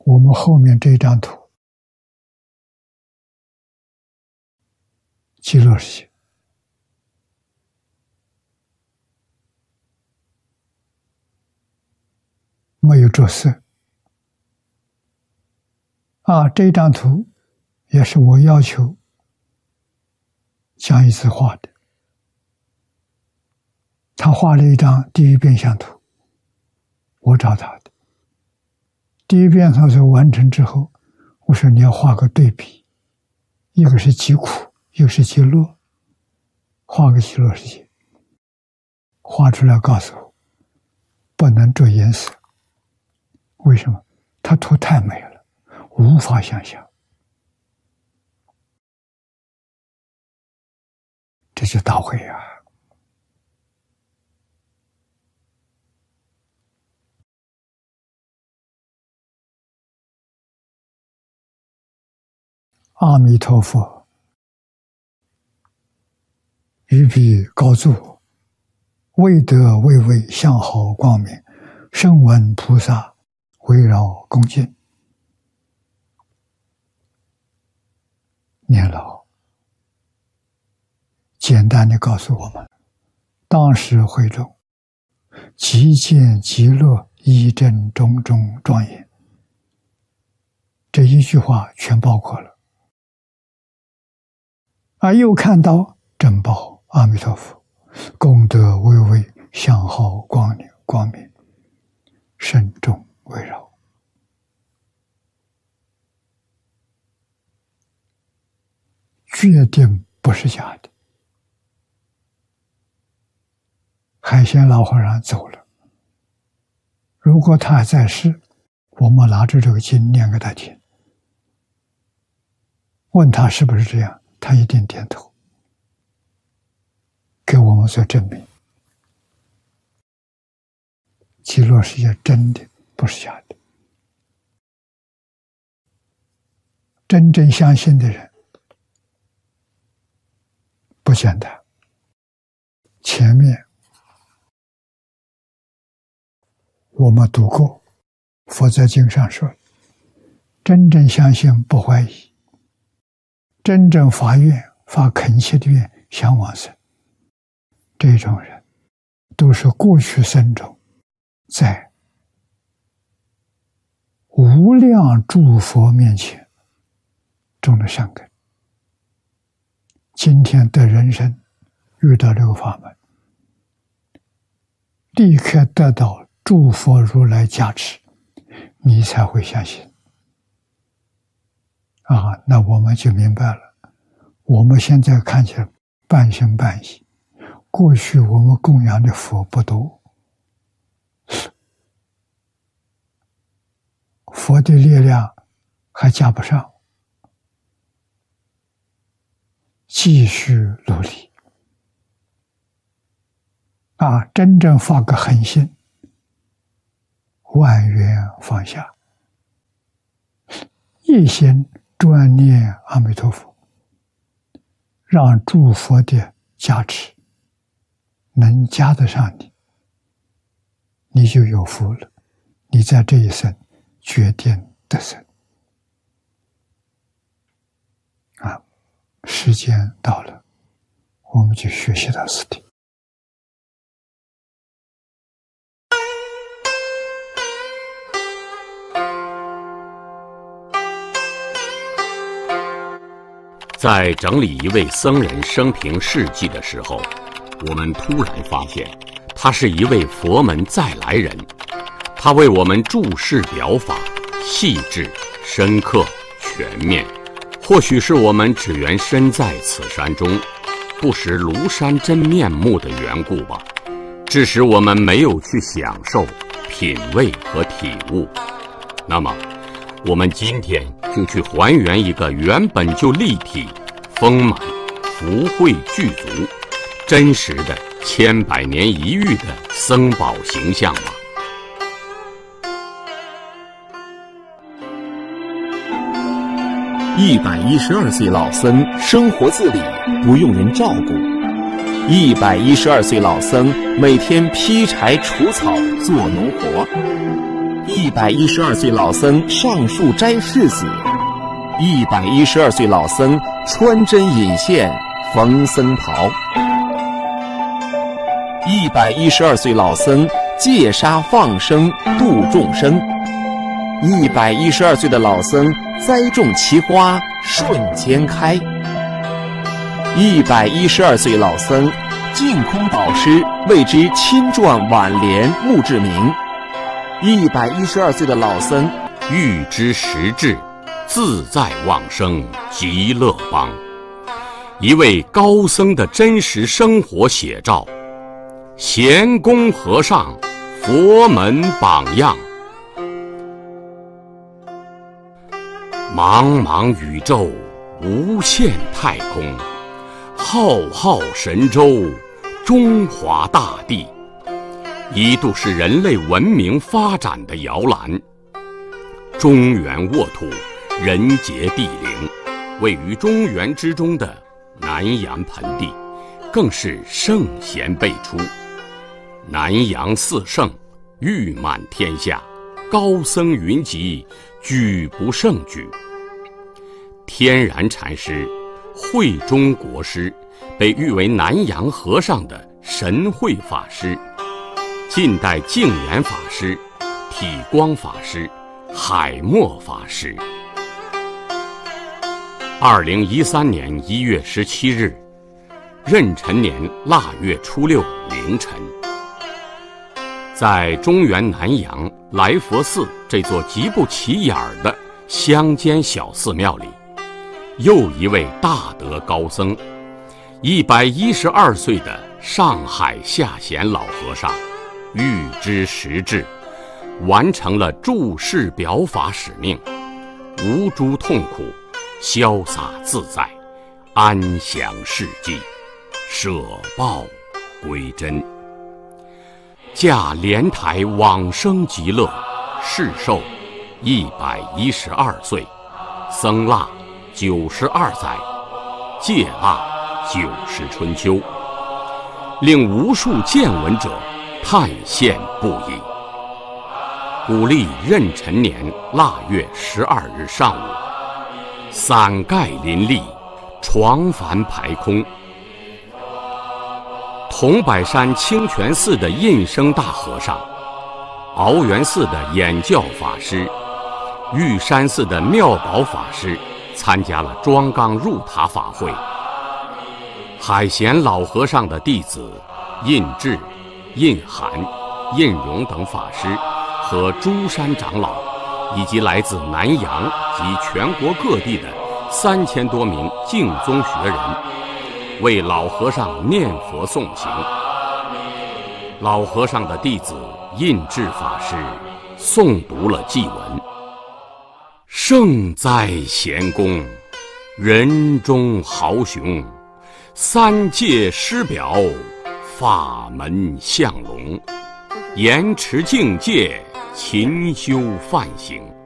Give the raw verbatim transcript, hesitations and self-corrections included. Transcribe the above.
我们后面这张图，极乐世界，没有着色啊。这张图也是我要求江一慈画的，他画了一张地狱变相图，我找他的。第一遍他说完成之后，我说你要画个对比，一个是极苦，一个是极乐，画个极乐世界，画出来告诉我不能着颜色。为什么？他图太美了，无法想象。这就大会啊！阿弥陀佛，于彼高坐，未得巍巍相好光明，声闻菩萨围绕恭敬。念老简单的告诉我们，当时会中极见极乐一真种种庄严，这一句话全包括了。啊，又看到珍宝阿弥陀佛，功德巍巍，相好光明，光明慎重围绕。决定不是假的。海鲜老和尚走了，如果他还在世，我们拿着这个经念给他听，问他是不是这样，他一定点头，给我们做证明。极乐世界真的不是假的，真正相信的人不简单。前面我们读过佛在经上说，真正相信不怀疑，真正发愿发恳切的愿想往生，这种人都是过去生中在无量诸佛面前种了善根，今天得人生遇到这个法门，立刻得到诸佛如来加持，你才会相信啊！那我们就明白了，我们现在看起来半信半疑，过去我们供养的佛不多，佛的力量还加不上，继续努力啊！真正发个狠心，万缘放下，一心专念阿弥陀佛，让诸佛的加持能加得上你，你就有福了，你在这一生决定得生啊！时间到了，我们就学习到此地。 在整理一位僧人生平事迹的时候，我们突然发现，他是一位佛门再来人。他为我们注释表法，细致、深刻、全面。或许是我们只缘身在此山中，不识庐山真面目的缘故吧，致使我们没有去享受、品味和体悟。那么，我们今天就去还原一个原本就立体、丰满、福慧具足、真实的千百年一遇的僧宝形象吧。 一百一十二岁老僧生活自理，不用人照顾。一百一十二岁老僧每天劈柴除草做农活。 一百一十二岁老僧上树摘柿子，一百一十二岁老僧穿针引线缝僧袍，一百一十二岁老僧戒杀放生度众生，一百一十二岁的老僧栽种奇花瞬间开，一百一十二岁老僧净空导师为之亲撰挽联墓志铭，一百一十二岁的老僧欲知实质，自在往生极乐邦。一位高僧的真实生活写照，贤公和尚佛门榜样。茫茫宇宙，无限太空，浩浩神州，中华大地，一度是人类文明发展的摇篮。中原沃土，人杰地灵，位于中原之中的南阳盆地，更是圣贤辈出。南阳四圣，誉满天下，高僧云集，举不胜举。天然禅师、慧中国师被誉为南阳和尚的神慧法师，近代净言法师、体光法师、海默法师。二零一三年一月十七日，壬辰年腊月初六凌晨，在中原南阳来佛寺这座极不起眼的乡间小寺庙里，又一位大德高僧，一百一十二岁的上海下贤老和尚，预知实质，完成了注释表法使命，无诸痛苦，潇洒自在，安详世际，舍报归真。驾莲台往生极乐，世寿一百一十二岁，僧腊九十二载，戒腊九十春秋，令无数见闻者叹羡不已。古历壬辰年腊月十二日上午，伞盖林立，床幡排空。桐柏山清泉寺的印生大和尚，鳌源寺的演教法师，玉山寺的妙宝法师参加了庄纲入塔法会。海贤老和尚的弟子印智、印涵、印荣等法师和诸山长老，以及来自南阳及全国各地的三千多名净宗学人，为老和尚念佛诵行。老和尚的弟子印智法师诵读了祭文：圣哉贤公，人中豪雄，三界师表，法门相龙，严持境界，勤修梵行，